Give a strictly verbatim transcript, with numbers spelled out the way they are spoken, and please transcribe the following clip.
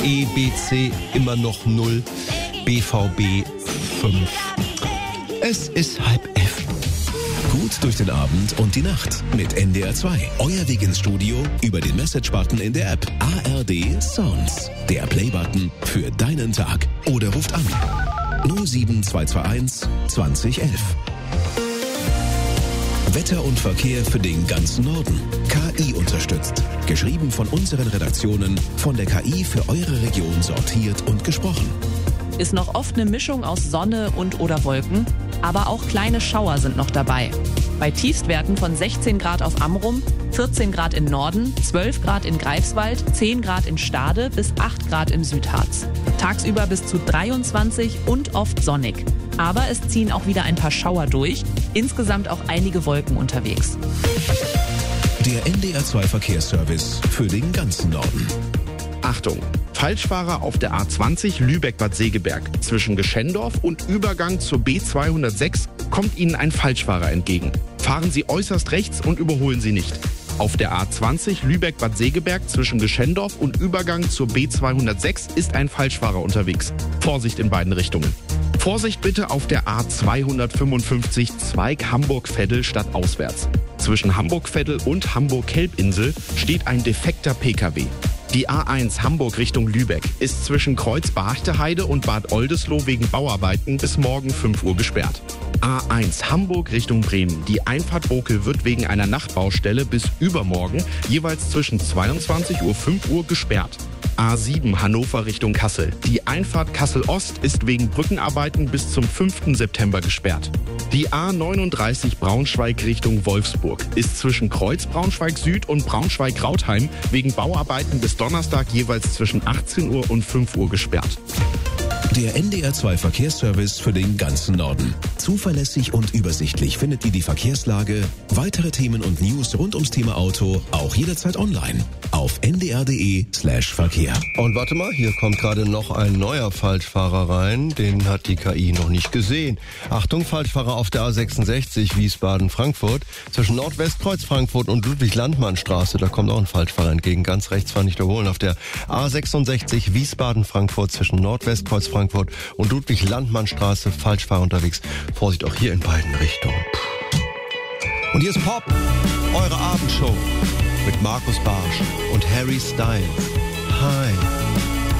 E B C immer noch null, B V B fünf. Es ist halb elf. Gut durch den Abend und die Nacht mit N D R zwei. Euer Weg ins Studio über den Message-Button in der App. A R D Sounds. Der Play-Button für deinen Tag. Oder ruft an. null sieben zwei zwei eins zwanzig elf. Wetter und Verkehr für den ganzen Norden. K I unterstützt. Geschrieben von unseren Redaktionen, von der K I für eure Region sortiert und gesprochen. Ist noch oft eine Mischung aus Sonne und oder Wolken, aber auch kleine Schauer sind noch dabei. Bei Tiefstwerten von sechzehn Grad auf Amrum, vierzehn Grad im Norden, zwölf Grad in Greifswald, zehn Grad in Stade bis acht Grad im Südharz. Tagsüber bis zu dreiundzwanzig und oft sonnig. Aber es ziehen auch wieder ein paar Schauer durch, insgesamt auch einige Wolken unterwegs. Der N D R zwei Verkehrsservice für den ganzen Norden. Achtung! Falschfahrer auf der A zwanzig Lübeck-Bad Segeberg. Zwischen Geschendorf und Übergang zur B zweihundertsechs kommt Ihnen ein Falschfahrer entgegen. Fahren Sie äußerst rechts und überholen Sie nicht. Auf der A zwanzig Lübeck-Bad Segeberg zwischen Geschendorf und Übergang zur B zweihundertsechs ist ein Falschfahrer unterwegs. Vorsicht in beiden Richtungen. Vorsicht bitte auf der A zweihundertfünfundfünfzig Zweig Hamburg-Veddel stadtauswärts. Zwischen Hamburg-Veddel und Hamburg-Kelbinsel steht ein defekter P K W. Die A eins Hamburg Richtung Lübeck ist zwischen Kreuz Barchteheide und Bad Oldesloe wegen Bauarbeiten bis morgen fünf Uhr gesperrt. A eins Hamburg Richtung Bremen. Die Einfahrt Bokel wird wegen einer Nachtbaustelle bis übermorgen jeweils zwischen zweiundzwanzig Uhr und fünf Uhr gesperrt. A sieben Hannover Richtung Kassel. Die Einfahrt Kassel-Ost ist wegen Brückenarbeiten bis zum fünften September gesperrt. Die A neununddreißig Braunschweig Richtung Wolfsburg ist zwischen Kreuz Braunschweig Süd und Braunschweig Rautheim wegen Bauarbeiten bis Donnerstag jeweils zwischen achtzehn Uhr und fünf Uhr gesperrt. Der N D R zwei Verkehrsservice für den ganzen Norden. Zuverlässig und übersichtlich findet ihr die Verkehrslage, weitere Themen und News rund ums Thema Auto auch jederzeit online auf n d r punkt d e slash Verkehr. Und warte mal, hier kommt gerade noch ein neuer Falschfahrer rein. Den hat die K I noch nicht gesehen. Achtung, Falschfahrer auf der A sechsundsechzig Wiesbaden-Frankfurt. Zwischen Nordwestkreuz Frankfurt und Ludwig-Landmann-Straße. Da kommt auch ein Falschfahrer entgegen. Ganz rechts fahren nicht überholen. Auf der A sechsundsechzig Wiesbaden-Frankfurt zwischen Nordwestkreuz Frankfurt und Ludwig-Landmann-Straße. Falschfahrer unterwegs. Vorsicht auch hier in beiden Richtungen. Und hier ist Pop, eure Abendshow mit Markus Barsch und Harry Styles. Hi.